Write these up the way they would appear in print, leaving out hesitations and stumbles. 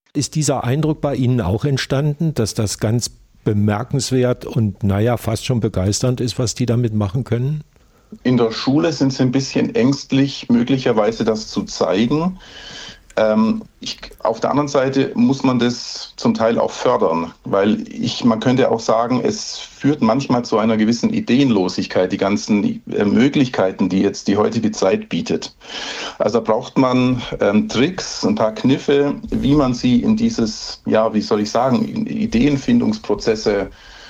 Ist dieser Eindruck bei Ihnen auch entstanden, dass das ganz bemerkenswert und fast schon begeisternd ist, was die damit machen können? In der Schule sind sie ein bisschen ängstlich, möglicherweise das zu zeigen. Auf der anderen Seite muss man das zum Teil auch fördern, weil man könnte auch sagen, es führt manchmal zu einer gewissen Ideenlosigkeit, die ganzen Möglichkeiten, die jetzt die heutige Zeit bietet. Also da braucht man Tricks, ein paar Kniffe, wie man sie in dieses, Ideenfindungsprozesse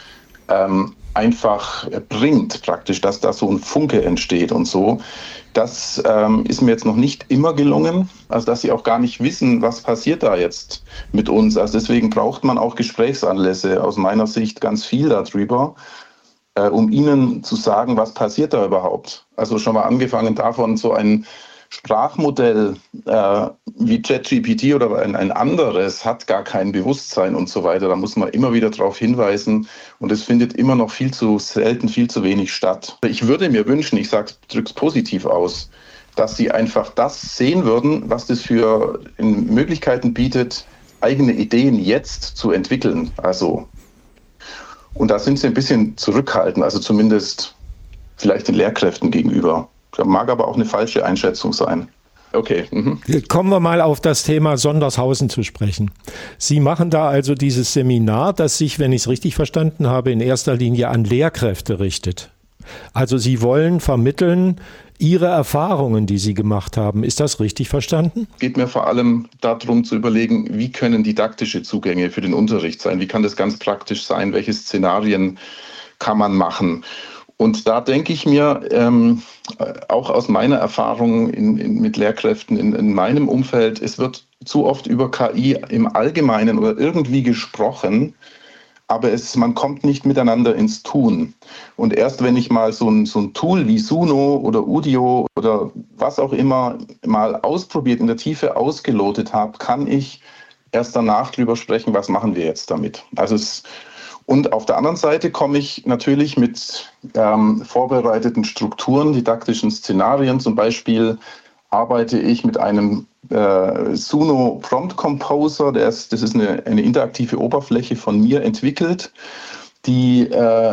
einfach bringt, praktisch, dass da so ein Funke entsteht und so. Das ist mir jetzt noch nicht immer gelungen, also dass sie auch gar nicht wissen, was passiert da jetzt mit uns. Also deswegen braucht man auch Gesprächsanlässe, aus meiner Sicht ganz viel darüber, um ihnen zu sagen, was passiert da überhaupt. Also schon mal angefangen davon, so ein Sprachmodell wie ChatGPT oder ein anderes hat gar kein Bewusstsein und so weiter. Da muss man immer wieder darauf hinweisen und es findet immer noch viel zu selten, viel zu wenig statt. Ich würde mir wünschen, ich drücke es positiv aus, dass sie einfach das sehen würden, was das für Möglichkeiten bietet, eigene Ideen jetzt zu entwickeln. Und da sind sie ein bisschen zurückhaltend, also zumindest vielleicht den Lehrkräften gegenüber. Das mag aber auch eine falsche Einschätzung sein. Okay. Kommen wir mal auf das Thema Sondershausen zu sprechen. Sie machen da also dieses Seminar, das sich, wenn ich es richtig verstanden habe, in erster Linie an Lehrkräfte richtet. Also Sie wollen vermitteln Ihre Erfahrungen, die Sie gemacht haben. Ist das richtig verstanden? Es geht mir vor allem darum zu überlegen, wie können didaktische Zugänge für den Unterricht sein? Wie kann das ganz praktisch sein? Welche Szenarien kann man machen? Und da denke ich mir, auch aus meiner Erfahrung mit Lehrkräften in meinem Umfeld, es wird zu oft über KI im Allgemeinen oder irgendwie gesprochen, aber man kommt nicht miteinander ins Tun. Und erst wenn ich mal so ein Tool wie Suno oder Udio oder was auch immer mal ausprobiert, in der Tiefe ausgelotet habe, kann ich erst danach drüber sprechen, was machen wir jetzt damit. Und auf der anderen Seite komme ich natürlich mit vorbereiteten Strukturen, didaktischen Szenarien. Zum Beispiel arbeite ich mit einem Suno Prompt Composer. Das ist eine interaktive Oberfläche von mir entwickelt, die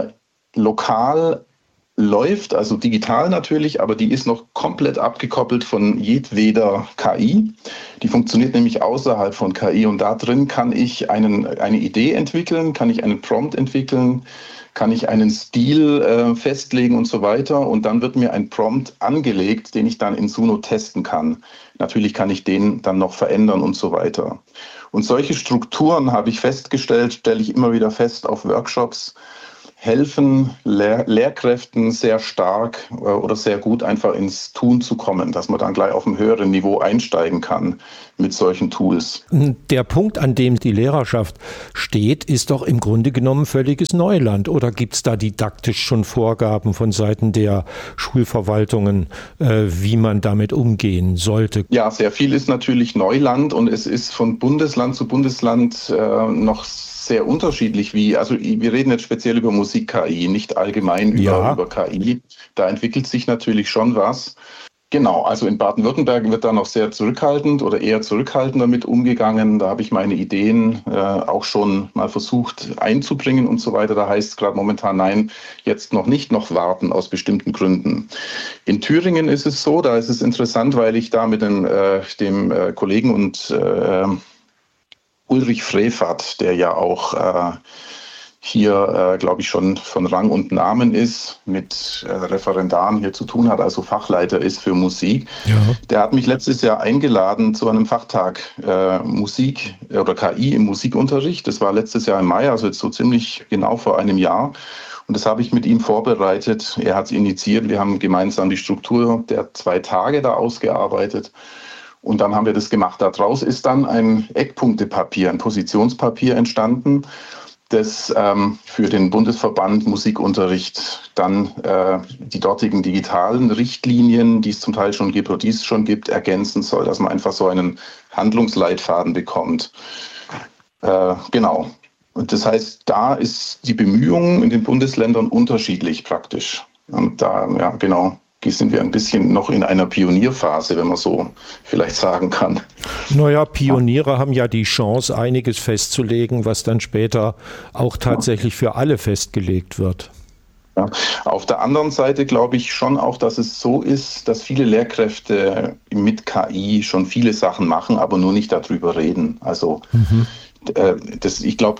lokal läuft, also digital natürlich, aber die ist noch komplett abgekoppelt von jedweder KI. Die funktioniert nämlich außerhalb von KI und da drin kann ich eine Idee entwickeln, kann ich einen Prompt entwickeln, kann ich einen Stil festlegen und so weiter und dann wird mir ein Prompt angelegt, den ich dann in Suno testen kann. Natürlich kann ich den dann noch verändern und so weiter. Und solche Strukturen habe ich festgestellt, stelle ich immer wieder fest auf Workshops, helfen Lehrkräften sehr stark oder sehr gut einfach ins Tun zu kommen, dass man dann gleich auf einem höheren Niveau einsteigen kann mit solchen Tools. Der Punkt, an dem die Lehrerschaft steht, ist doch im Grunde genommen völliges Neuland. Oder gibt es da didaktisch schon Vorgaben von Seiten der Schulverwaltungen, wie man damit umgehen sollte? Ja, sehr viel ist natürlich Neuland und es ist von Bundesland zu Bundesland noch sehr unterschiedlich wir reden jetzt speziell über Musik-KI, nicht allgemein über KI. Da entwickelt sich natürlich schon was. Genau, also in Baden-Württemberg wird da noch sehr zurückhaltend oder eher zurückhaltend damit umgegangen. Da habe ich meine Ideen auch schon mal versucht einzubringen und so weiter. Da heißt es gerade momentan, nein, jetzt noch nicht, noch warten aus bestimmten Gründen. In Thüringen ist es so, da ist es interessant, weil ich da mit dem Kollegen und Ulrich Frevert, der ja auch hier, glaube ich, schon von Rang und Namen ist, mit Referendaren hier zu tun hat, also Fachleiter ist für Musik. Ja. Der hat mich letztes Jahr eingeladen zu einem Fachtag Musik oder KI im Musikunterricht. Das war letztes Jahr im Mai, also jetzt so ziemlich genau vor einem Jahr. Und das habe ich mit ihm vorbereitet. Er hat es initiiert. Wir haben gemeinsam die Struktur der 2 Tage da ausgearbeitet. Und dann haben wir das gemacht. Daraus ist dann ein Eckpunktepapier, ein Positionspapier entstanden, das für den Bundesverband Musikunterricht dann die dortigen digitalen Richtlinien, die es zum Teil schon gibt oder die es schon gibt, ergänzen soll, dass man einfach so einen Handlungsleitfaden bekommt. Genau. Und das heißt, da ist die Bemühung in den Bundesländern unterschiedlich praktisch. Und da, ja, genau, sind wir ein bisschen noch in einer Pionierphase, wenn man so vielleicht sagen kann. Naja, Pioniere haben ja die Chance, einiges festzulegen, was dann später auch tatsächlich für alle festgelegt wird. Ja. Auf der anderen Seite glaube ich schon auch, dass es so ist, dass viele Lehrkräfte mit KI schon viele Sachen machen, aber nur nicht darüber reden. Also ich glaube,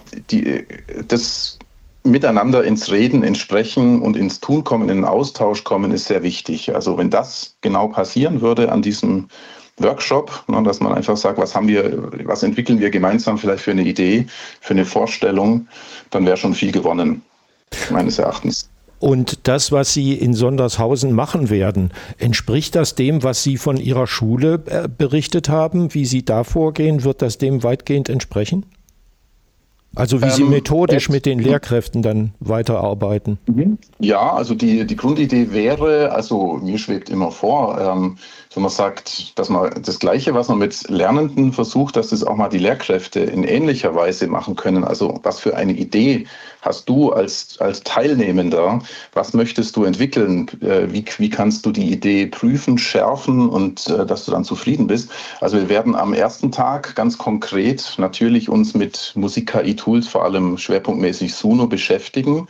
das Miteinander ins Reden, ins Sprechen und ins Tun kommen, in den Austausch kommen, ist sehr wichtig. Also wenn das genau passieren würde an diesem Workshop, dass man einfach sagt, was entwickeln wir gemeinsam vielleicht für eine Idee, für eine Vorstellung, dann wäre schon viel gewonnen, meines Erachtens. Und das, was Sie in Sondershausen machen werden, entspricht das dem, was Sie von Ihrer Schule berichtet haben? Wie Sie da vorgehen, wird das dem weitgehend entsprechen? Also wie Sie methodisch mit den Lehrkräften dann weiterarbeiten? Ja, also die Grundidee wäre, also mir schwebt immer vor, wenn man sagt, dass man das Gleiche, was man mit Lernenden versucht, dass das auch mal die Lehrkräfte in ähnlicher Weise machen können. Also was für eine Idee hast du als Teilnehmender? Was möchtest du entwickeln? Wie kannst du die Idee prüfen, schärfen und dass du dann zufrieden bist? Also wir werden am ersten Tag ganz konkret natürlich uns mit Musik-KI-Tools, vor allem schwerpunktmäßig Suno, beschäftigen,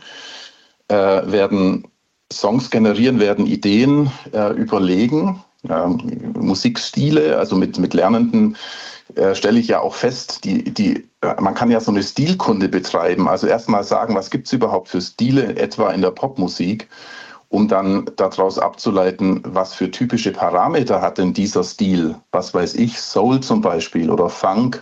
werden Songs generieren, werden Ideen überlegen, Musikstile, also mit Lernenden stelle ich ja auch fest, man kann ja so eine Stilkunde betreiben, also erstmal sagen, was gibt es überhaupt für Stile, etwa in der Popmusik, um dann daraus abzuleiten, was für typische Parameter hat denn dieser Stil, was weiß ich, Soul zum Beispiel oder Funk,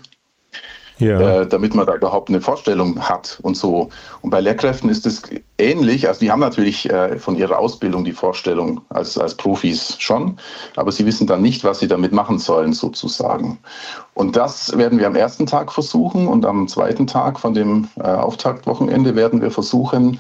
damit man da überhaupt eine Vorstellung hat und so. Und bei Lehrkräften ist es ähnlich, also die haben natürlich von ihrer Ausbildung die Vorstellung als Profis schon, aber sie wissen dann nicht, was sie damit machen sollen sozusagen. Und das werden wir am ersten Tag versuchen und am zweiten Tag von dem Auftaktwochenende werden wir versuchen,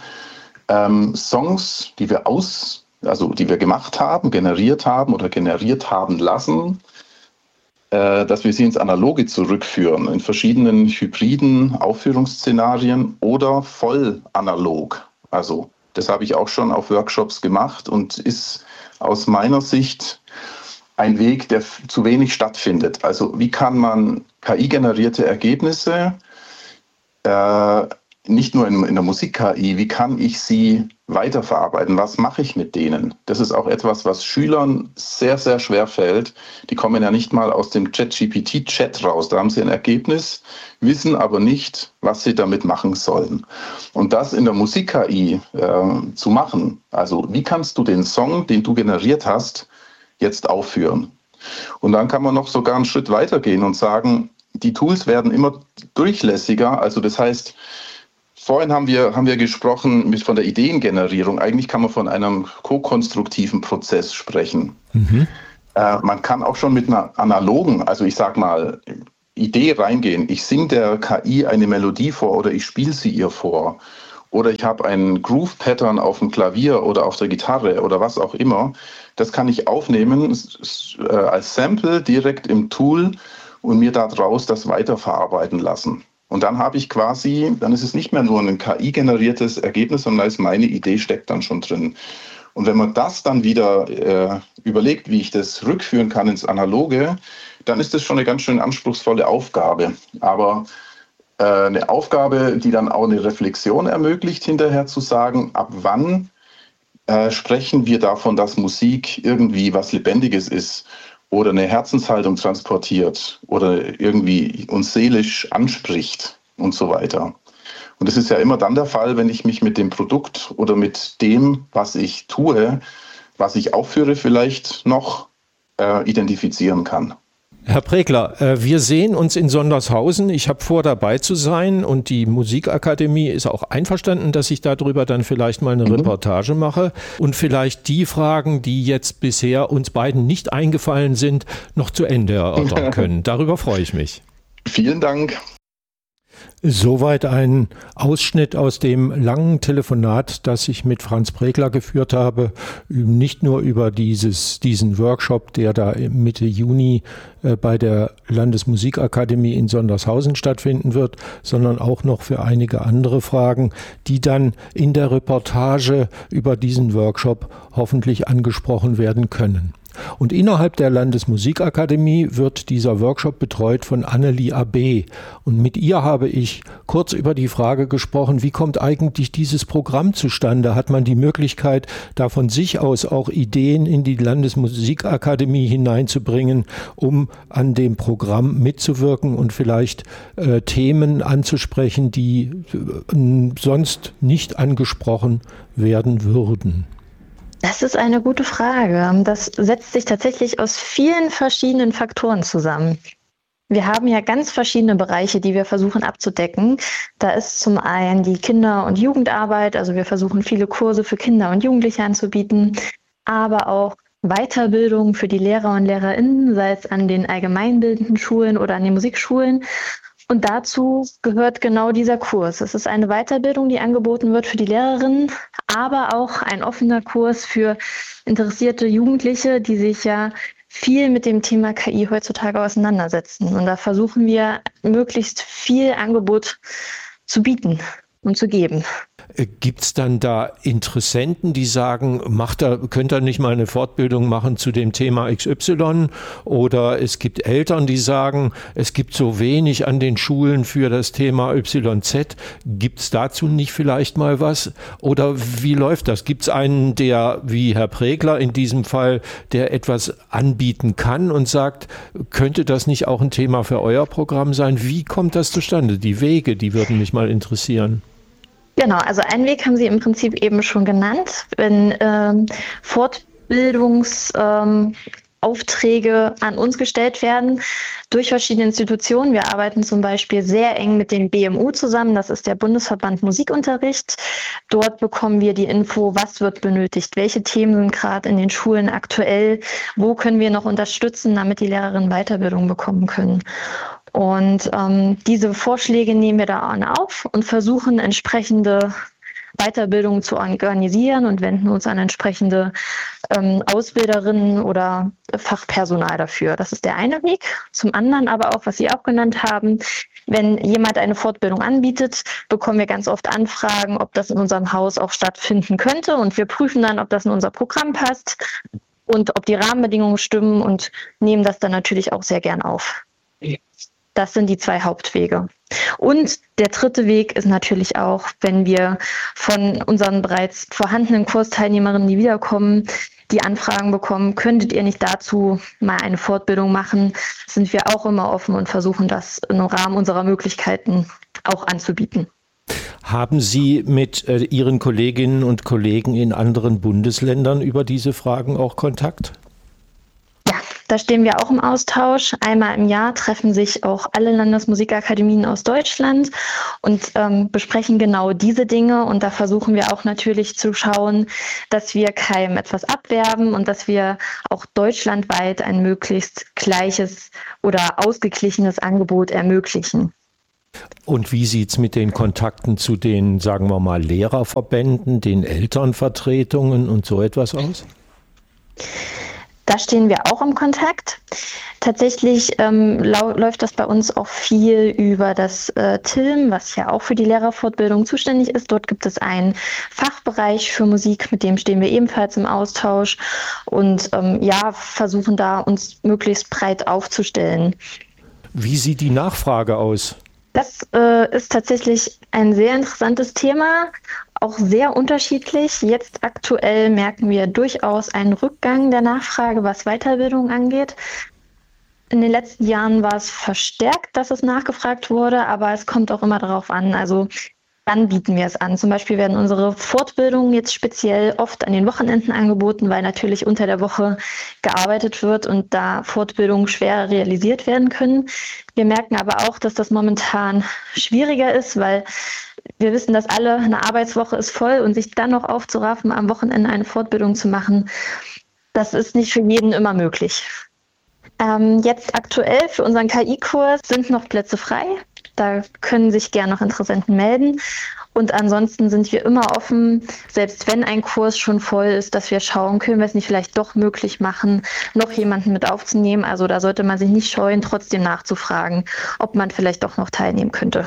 Songs, die wir gemacht haben, generiert haben oder generiert haben lassen, dass wir sie ins Analoge zurückführen, in verschiedenen hybriden Aufführungsszenarien oder voll analog. Also das habe ich auch schon auf Workshops gemacht und ist aus meiner Sicht ein Weg, der zu wenig stattfindet. Also wie kann man KI-generierte Ergebnisse, nicht nur in der Musik-KI, wie kann ich sie weiterverarbeiten? Was mache ich mit denen? Das ist auch etwas, was Schülern sehr, sehr schwer fällt. Die kommen ja nicht mal aus dem ChatGPT-Chat raus. Da haben sie ein Ergebnis, wissen aber nicht, was sie damit machen sollen. Und das in der Musik-KI zu machen, also wie kannst du den Song, den du generiert hast, jetzt aufführen? Und dann kann man noch sogar einen Schritt weitergehen und sagen, die Tools werden immer durchlässiger. Also das heißt, vorhin haben wir gesprochen von der Ideengenerierung. Eigentlich kann man von einem ko-konstruktiven Prozess sprechen. Man kann auch schon mit einer analogen, also ich sag mal, Idee reingehen. Ich singe der KI eine Melodie vor oder ich spiele sie ihr vor. Oder ich habe einen Groove-Pattern auf dem Klavier oder auf der Gitarre oder was auch immer. Das kann ich aufnehmen als Sample direkt im Tool und mir daraus das weiterverarbeiten lassen. Und dann dann ist es nicht mehr nur ein KI-generiertes Ergebnis, sondern meine Idee steckt dann schon drin. Und wenn man das dann wieder überlegt, wie ich das rückführen kann ins Analoge, dann ist das schon eine ganz schön anspruchsvolle Aufgabe. Aber eine Aufgabe, die dann auch eine Reflexion ermöglicht, hinterher zu sagen, ab wann sprechen wir davon, dass Musik irgendwie was Lebendiges ist oder eine Herzenshaltung transportiert oder irgendwie uns seelisch anspricht und so weiter. Und das ist ja immer dann der Fall, wenn ich mich mit dem Produkt oder mit dem, was ich tue, was ich aufführe, vielleicht noch identifizieren kann. Herr Pregler, wir sehen uns in Sondershausen. Ich habe vor, dabei zu sein und die Musikakademie ist auch einverstanden, dass ich darüber dann vielleicht mal eine Reportage mache und vielleicht die Fragen, die jetzt bisher uns beiden nicht eingefallen sind, noch zu Ende erörtern können. Darüber freue ich mich. Vielen Dank. Soweit ein Ausschnitt aus dem langen Telefonat, das ich mit Franz Bregler geführt habe, nicht nur über diesen Workshop, der da Mitte Juni bei der Landesmusikakademie in Sondershausen stattfinden wird, sondern auch noch für einige andere Fragen, die dann in der Reportage über diesen Workshop hoffentlich angesprochen werden können. Und innerhalb der Landesmusikakademie wird dieser Workshop betreut von Annelie Abbé. Und mit ihr habe ich kurz über die Frage gesprochen, wie kommt eigentlich dieses Programm zustande? Hat man die Möglichkeit, da von sich aus auch Ideen in die Landesmusikakademie hineinzubringen, um an dem Programm mitzuwirken und vielleicht Themen anzusprechen, die sonst nicht angesprochen werden würden? Das ist eine gute Frage. Das setzt sich tatsächlich aus vielen verschiedenen Faktoren zusammen. Wir haben ja ganz verschiedene Bereiche, die wir versuchen abzudecken. Da ist zum einen die Kinder- und Jugendarbeit, also wir versuchen viele Kurse für Kinder und Jugendliche anzubieten, aber auch Weiterbildung für die Lehrer und LehrerInnen, sei es an den allgemeinbildenden Schulen oder an den Musikschulen. Und dazu gehört genau dieser Kurs. Es ist eine Weiterbildung, die angeboten wird für die Lehrerinnen, aber auch ein offener Kurs für interessierte Jugendliche, die sich ja viel mit dem Thema KI heutzutage auseinandersetzen. Und da versuchen wir, möglichst viel Angebot zu bieten und zu geben. Gibt es dann da Interessenten, die sagen, könnt ihr nicht mal eine Fortbildung machen zu dem Thema XY? Oder es gibt Eltern, die sagen, es gibt so wenig an den Schulen für das Thema YZ. Gibt es dazu nicht vielleicht mal was? Oder wie läuft das? Gibt es einen, der, wie Herr Bregler in diesem Fall, der etwas anbieten kann und sagt, könnte das nicht auch ein Thema für euer Programm sein? Wie kommt das zustande? Die Wege, die würden mich mal interessieren. Genau, also einen Weg haben Sie im Prinzip eben schon genannt. Wenn Fortbildungsaufträge an uns gestellt werden durch verschiedene Institutionen. Wir arbeiten zum Beispiel sehr eng mit dem BMU zusammen, das ist der Bundesverband Musikunterricht. Dort bekommen wir die Info, was wird benötigt, welche Themen sind gerade in den Schulen aktuell, wo können wir noch unterstützen, damit die Lehrerinnen Weiterbildung bekommen können. Und diese Vorschläge nehmen wir da auf und versuchen entsprechende Weiterbildungen zu organisieren und wenden uns an entsprechende Ausbilderinnen oder Fachpersonal dafür. Das ist der eine Weg. Zum anderen aber auch, was Sie auch genannt haben, wenn jemand eine Fortbildung anbietet, bekommen wir ganz oft Anfragen, ob das in unserem Haus auch stattfinden könnte. Und wir prüfen dann, ob das in unser Programm passt und ob die Rahmenbedingungen stimmen und nehmen das dann natürlich auch sehr gern auf. Das sind die zwei Hauptwege. Und der dritte Weg ist natürlich auch, wenn wir von unseren bereits vorhandenen Kursteilnehmerinnen, die wiederkommen, die Anfragen bekommen, könntet ihr nicht dazu mal eine Fortbildung machen, sind wir auch immer offen und versuchen das im Rahmen unserer Möglichkeiten auch anzubieten. Haben Sie mit Ihren Kolleginnen und Kollegen in anderen Bundesländern über diese Fragen auch Kontakt? Da stehen wir auch im Austausch. Einmal im Jahr treffen sich auch alle Landesmusikakademien aus Deutschland und besprechen genau diese Dinge. Und da versuchen wir auch natürlich zu schauen, dass wir keinem etwas abwerben und dass wir auch deutschlandweit ein möglichst gleiches oder ausgeglichenes Angebot ermöglichen. Und wie sieht es mit den Kontakten zu den, sagen wir mal, Lehrerverbänden, den Elternvertretungen und so etwas aus? Da stehen wir auch im Kontakt. Tatsächlich läuft das bei uns auch viel über das TILM, was ja auch für die Lehrerfortbildung zuständig ist. Dort gibt es einen Fachbereich für Musik, mit dem stehen wir ebenfalls im Austausch und versuchen da uns möglichst breit aufzustellen. Wie sieht die Nachfrage aus? Das ist tatsächlich ein sehr interessantes Thema, auch sehr unterschiedlich. Jetzt aktuell merken wir durchaus einen Rückgang der Nachfrage, was Weiterbildung angeht. In den letzten Jahren war es verstärkt, dass es nachgefragt wurde, aber es kommt auch immer darauf an. Also dann bieten wir es an. Zum Beispiel werden unsere Fortbildungen jetzt speziell oft an den Wochenenden angeboten, weil natürlich unter der Woche gearbeitet wird und da Fortbildungen schwer realisiert werden können. Wir merken aber auch, dass das momentan schwieriger ist, weil wir wissen, dass eine Arbeitswoche ist voll und sich dann noch aufzuraffen, am Wochenende eine Fortbildung zu machen, das ist nicht für jeden immer möglich. Jetzt aktuell für unseren KI-Kurs sind noch Plätze frei. Da können sich gerne noch Interessenten melden. Und ansonsten sind wir immer offen, selbst wenn ein Kurs schon voll ist, dass wir schauen, können wir es nicht vielleicht doch möglich machen, noch jemanden mit aufzunehmen. Also da sollte man sich nicht scheuen, trotzdem nachzufragen, ob man vielleicht doch noch teilnehmen könnte.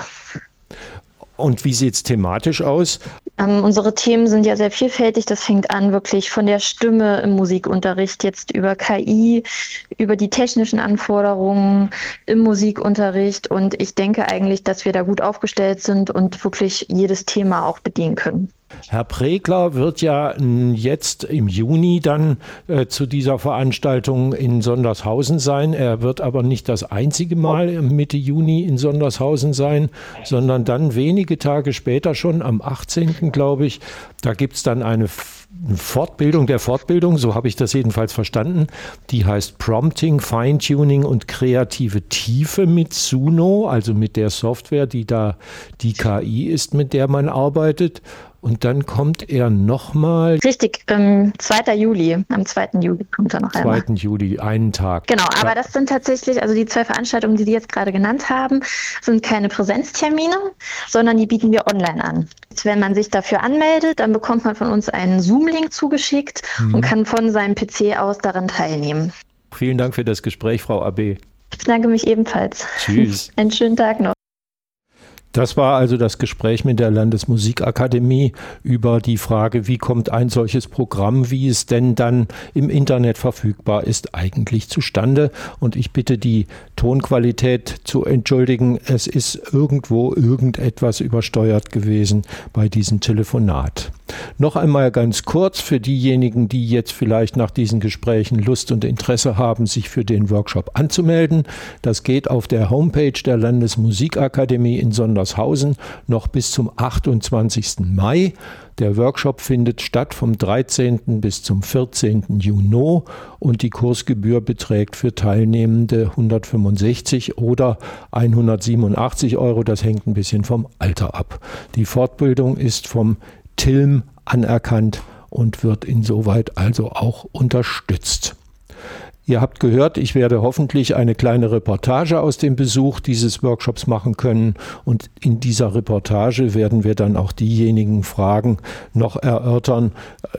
Und wie sieht es thematisch aus? Unsere Themen sind ja sehr vielfältig. Das fängt an wirklich von der Stimme im Musikunterricht, jetzt über KI, über die technischen Anforderungen im Musikunterricht. Und ich denke eigentlich, dass wir da gut aufgestellt sind und wirklich jedes Thema auch bedienen können. Herr Pregler wird ja jetzt im Juni dann zu dieser Veranstaltung in Sondershausen sein. Er wird aber nicht das einzige Mal Mitte Juni in Sondershausen sein, sondern dann wenige Tage später schon, am 18. glaube ich, da gibt es dann eine Fortbildung der Fortbildung, so habe ich das jedenfalls verstanden. Die heißt Prompting, Feintuning und kreative Tiefe mit Suno, also mit der Software, die da die KI ist, mit der man arbeitet. Und dann kommt er nochmal. Richtig, 2. Juli. Am 2. Juli kommt er noch einmal. 2. Juli, einen Tag. Genau, aber das sind tatsächlich, also die 2 Veranstaltungen, die Sie jetzt gerade genannt haben, sind keine Präsenztermine, sondern die bieten wir online an. Wenn man sich dafür anmeldet, dann bekommt man von uns einen Zoom-Link zugeschickt und kann von seinem PC aus daran teilnehmen. Vielen Dank für das Gespräch, Frau Abbé. Ich bedanke mich ebenfalls. Tschüss. Einen schönen Tag noch. Das war also das Gespräch mit der Landesmusikakademie über die Frage, wie kommt ein solches Programm, wie es denn dann im Internet verfügbar ist, eigentlich zustande. Und ich bitte die Tonqualität zu entschuldigen. Es ist irgendwo irgendetwas übersteuert gewesen bei diesem Telefonat. Noch einmal ganz kurz für diejenigen, die jetzt vielleicht nach diesen Gesprächen Lust und Interesse haben, sich für den Workshop anzumelden. Das geht auf der Homepage der Landesmusikakademie in Sondershausen noch bis zum 28. Mai. Der Workshop findet statt vom 13. bis zum 14. Juni und die Kursgebühr beträgt für Teilnehmende 165 oder 187 €. Das hängt ein bisschen vom Alter ab. Die Fortbildung ist vom TILM anerkannt und wird insoweit also auch unterstützt. Ihr habt gehört, ich werde hoffentlich eine kleine Reportage aus dem Besuch dieses Workshops machen können und in dieser Reportage werden wir dann auch diejenigen Fragen noch erörtern,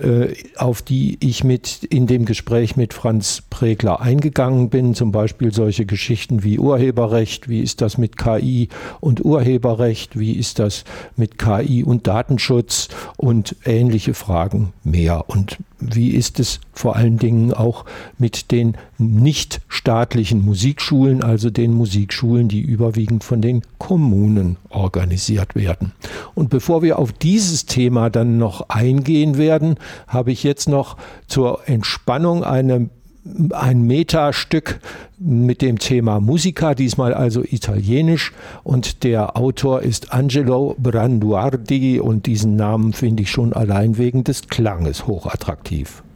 auf die ich in dem Gespräch mit Franz Pregler eingegangen bin, zum Beispiel solche Geschichten wie Urheberrecht, wie ist das mit KI und Urheberrecht, wie ist das mit KI und Datenschutz und ähnliche Fragen mehr. Und wie ist es vor allen Dingen auch mit den nichtstaatlichen Musikschulen, also den Musikschulen, die überwiegend von den Kommunen organisiert werden. Und bevor wir auf dieses Thema dann noch eingehen werden, habe ich jetzt noch zur Entspannung ein Metastück mit dem Thema Musica, diesmal also italienisch, und der Autor ist Angelo Branduardi und diesen Namen finde ich schon allein wegen des Klanges hochattraktiv.